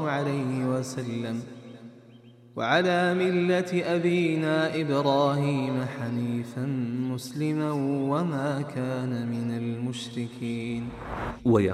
عليه وسلم وعلى ملة أبينا إبراهيم حنيفا مسلما وما كان من المشركين.